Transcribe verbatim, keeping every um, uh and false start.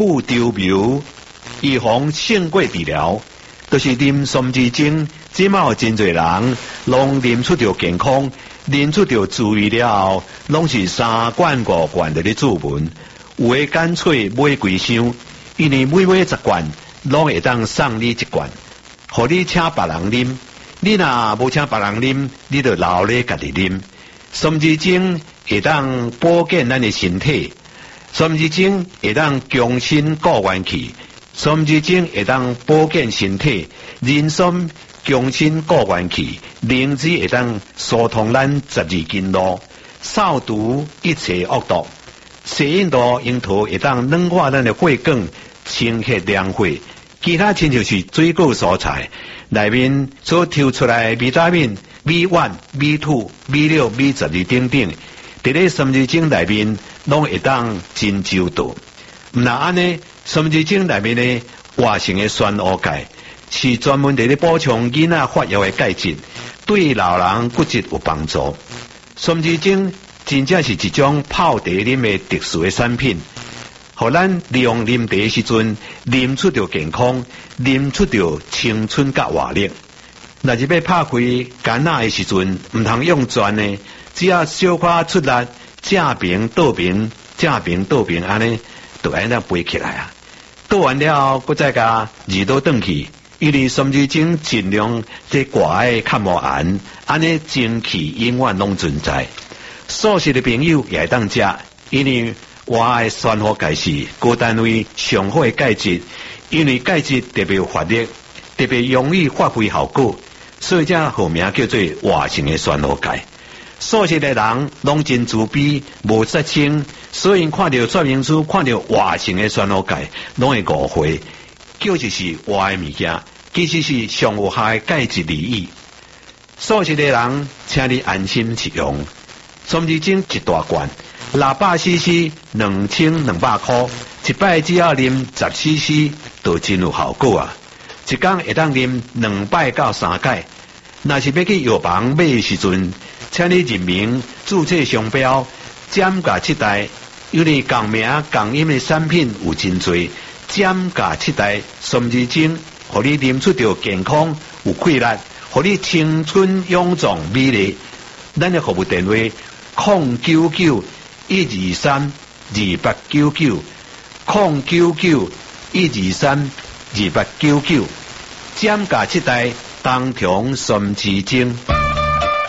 不丢苗，预防胜过治疗。就是啉松枝精，即嘛真侪人拢啉出着健康，啉出着注意了后，拢是三罐五罐的咧注文，有诶干脆买几箱，因为每买十罐，拢会当送你一罐，互你请别人啉。你若无请别人啉，你就留咧家己啉。松枝精会当保健咱的身体，松枝精会当强身固元气。松枝精会当保健身体，人参强身固元气，灵芝会当疏通咱十二经络，扫除一切恶毒。西印度樱桃会当软化咱的血管，清血凉血。其他亲像是水果蔬菜内面所抽出来的维他命 B 一、B 二、B 六、B 十二等等，伫咧松枝精内面拢会当真周到。毋那安尼，松枝精内面呢活性的酸乌钙是专门伫咧补充囡仔发育的钙质，对老人骨质有帮助。松枝精真正是一种泡茶啉的特殊的产品，互咱利用啉茶时阵啉出着健康，啉出着青春甲活力。若是要拍开干仔的时阵，毋通用钻的，只要小可出力，正平倒平，正平倒平安尼。就安尼背起来啊！倒完了后，佮再甲二倒转去，因为松枝精尽量在挂的较无盐，安尼精气永远拢存在。素食的朋友也会当食，因为活的酸和钙是高单位上好的钙质，因为钙质特别有活力，特别容易发挥效果，所以这号名叫做活性的酸和钙。素食的人拢真自卑，无杀青，所以看到说明书，看到活性的酸和钙，拢会误会，叫就是活的物件，其实是上有效的钙质利益。素食的人，请你安心食用。松枝精一大罐，六百 C C， 两千两百块，一摆只要啉十 C C， 就真有效果啊！一天会当啉两摆到三摆。若是要去药房买的时阵，请你认明注册商标，减价七代，因为共名共音的产品有真多，减价七代松枝精，互你啉出着健康有气力，互你青春永壮美丽。咱的服务电话：零九九一二三二八九九，零九九一二三二八九九，减价七代，当堂松枝精。